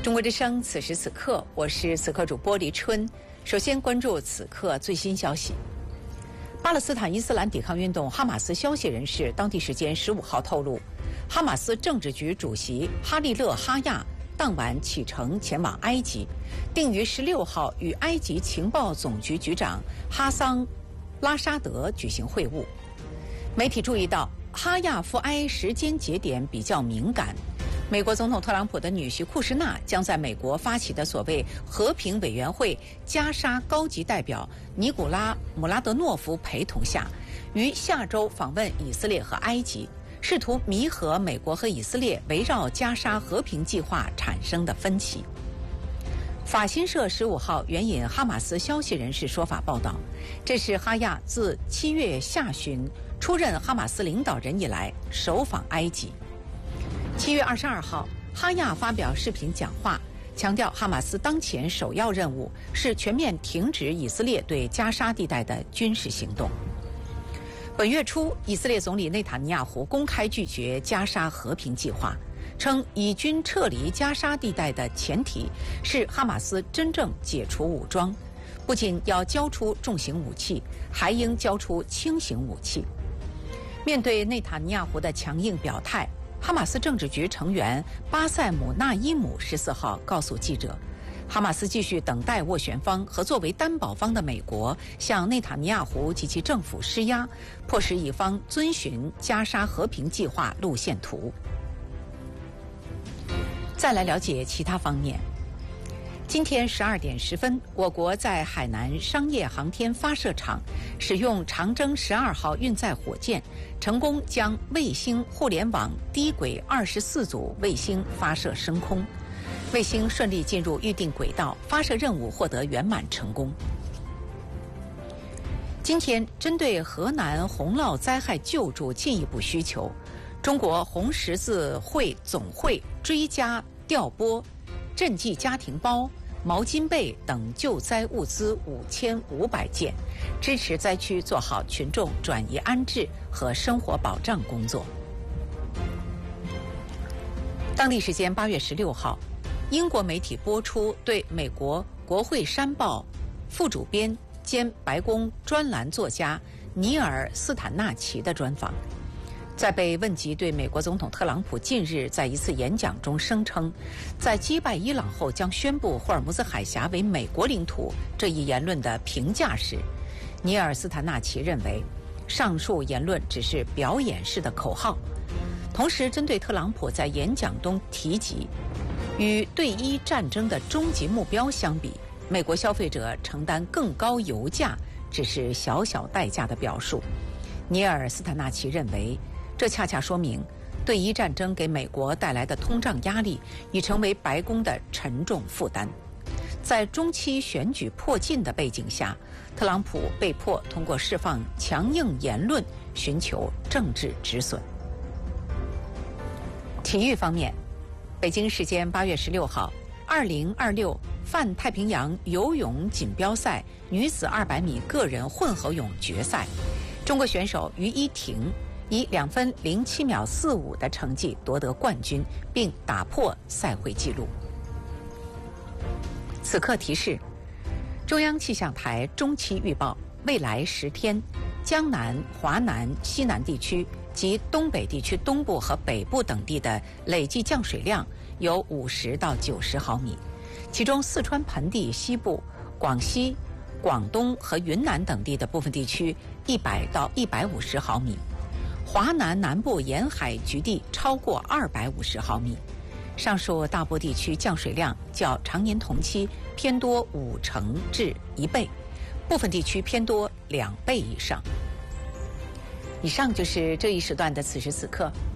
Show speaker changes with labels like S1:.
S1: 中国之声，此时此刻，我是此刻主播黎春。首先关注此刻最新消息。巴勒斯坦伊斯兰抵抗运动哈马斯消息人士当地时间15号透露，哈马斯政治局主席哈利勒·哈亚当晚启程前往埃及，定于16号与埃及情报总局局长哈桑·拉沙德举行会晤。媒体注意到，哈亚赴埃时间节点比较敏感。美国总统特朗普的女婿库什纳将在美国发起的所谓和平委员会加沙高级代表尼古拉·姆拉德诺夫陪同下，于下周访问以色列和埃及，试图弥合美国和以色列围绕加沙和平计划产生的分歧。法新社15号援引哈马斯消息人士说法报道，这是哈亚自7月下旬出任哈马斯领导人以来首访埃及。7月22号，哈亚发表视频讲话，强调哈马斯当前首要任务是全面停止以色列对加沙地带的军事行动。本月初，以色列总理内塔尼亚胡公开拒绝加沙和平计划，称以军撤离加沙地带的前提是哈马斯真正解除武装，不仅要交出重型武器，还应交出轻型武器。面对内塔尼亚胡的强硬表态，哈马斯政治局成员巴塞姆·纳伊姆14号告诉记者，哈马斯继续等待斡旋方和作为担保方的美国向内塔尼亚胡及其政府施压，迫使以方遵循加沙和平计划路线图。再来了解其他方面。今天12点10分，我国在海南商业航天发射场使用长征12号运载火箭，成功将卫星互联网低轨24组卫星发射升空，卫星顺利进入预定轨道，发射任务获得圆满成功。今天，针对河南洪涝灾害救助进一步需求，中国红十字会总会追加调拨赈济家庭包、毛巾被等救灾物资5500件，支持灾区做好群众转移安置和生活保障工作。当地时间8月16号，英国媒体播出对美国国会山报副主编兼白宫专栏作家尼尔·斯坦纳奇的专访。在被问及对美国总统特朗普近日在一次演讲中声称，在击败伊朗后将宣布霍尔木兹海峡为美国领土这一言论的评价时，尼尔·斯坦纳奇认为，上述言论只是表演式的口号。同时，针对特朗普在演讲中提及，与对伊战争的终极目标相比，美国消费者承担更高油价只是小小代价的表述，尼尔·斯坦纳奇认为，这恰恰说明，对伊战争给美国带来的通胀压力已成为白宫的沉重负担。在中期选举迫近的背景下，特朗普被迫通过释放强硬言论寻求政治止损。体育方面，北京时间8月16号，2026泛太平洋游泳锦标赛女子200米个人混合泳决赛，中国选手于依婷以2分07秒45的成绩夺得冠军，并打破赛会纪录。此刻提示：中央气象台中期预报，未来10天，江南、华南、西南地区及东北地区东部和北部等地的累计降水量有50到90毫米，其中四川盆地西部、广西、广东和云南等地的部分地区100到150毫米。华南南部沿海局地超过250毫米，上述大部地区降水量较常年同期偏多50%至1倍，部分地区偏多2倍以上。以上就是这一时段的此时此刻，